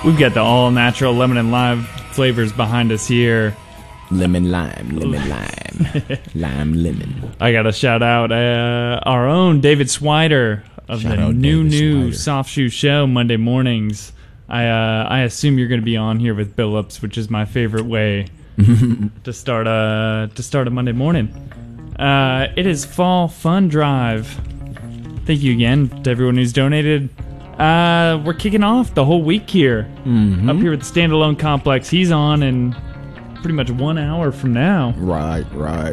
We've got the all-natural lemon and lime flavors behind us here. Lemon, lime. Lime, lemon. I got to shout out our own David Swider of Shout the out new David Swider. Soft Shoe Show Monday mornings. I assume you're going to be on here with Billups, which is my favorite way to start a Monday morning. It is Fall Fun Drive. Thank you again to everyone who's donated. We're kicking off the whole week here. Up here with the Standalone Complex. He's on in pretty much 1 hour from now. Right.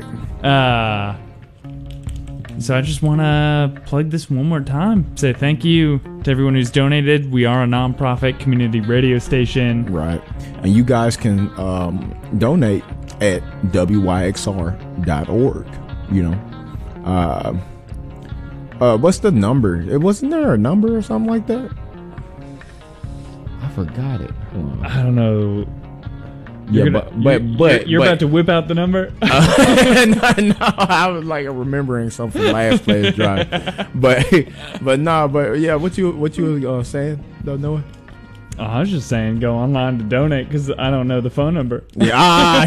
So I just want to plug this one more time. Say thank you to everyone who's donated. We are a nonprofit community radio station. Right. And you guys can donate at wyxr.org. You know. What's the number? Wasn't there a number or something like that? I forgot it. Hold on. I don't know. You're about to whip out the number? No, I was like remembering something last place drive, but yeah. What you saying? Don't know it. Oh, I was just saying go online to donate because I don't know the phone number. Yeah.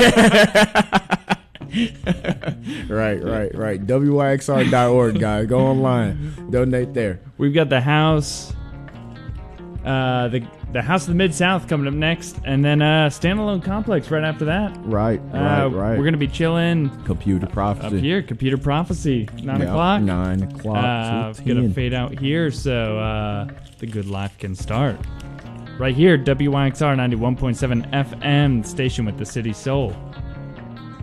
Right. wyxr.org, guys. Go online, donate there. We've got the house, the House of the Mid-South coming up next, and then Standalone Complex right after that. Right. We're going to be chilling Computer Prophecy. up here, Computer Prophecy, 9 o'clock. 9 o'clock. Going to fade out here so the good life can start. Right here, WYXR 91.7 FM, station with the city soul.